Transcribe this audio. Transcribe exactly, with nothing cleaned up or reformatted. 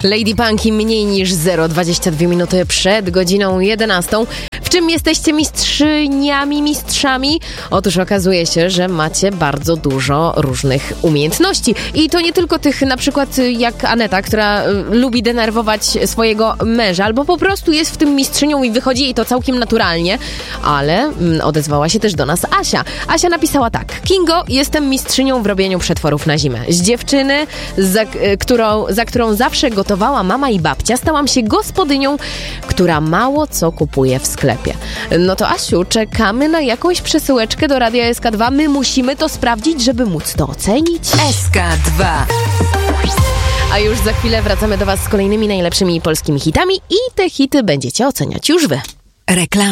Lady Punky mniej niż zero przecinek dwadzieścia dwie minuty przed godziną jedenastą. W czym jesteście mistrzyniami, mistrzami? Otóż okazuje się, że macie bardzo dużo różnych umiejętności. I to nie tylko tych, na przykład jak Aneta, która y, lubi denerwować swojego męża, albo po prostu jest w tym mistrzynią i wychodzi jej to całkiem naturalnie, ale y, odezwała się też do nas Asia. Asia napisała tak: Kingo, jestem mistrzynią w robieniu przetworów na zimę. Z dziewczyny, za, y, którą, za którą zawsze gotowała mama i babcia, stałam się gospodynią, która mało co kupuje w sklepie. No to Asiu, czekamy na jakąś przesyłeczkę do Radia S K dwa. My musimy to sprawdzić, żeby móc to ocenić. S K dwa. A już za chwilę wracamy do Was z kolejnymi najlepszymi polskimi hitami i te hity będziecie oceniać już Wy. Reklama.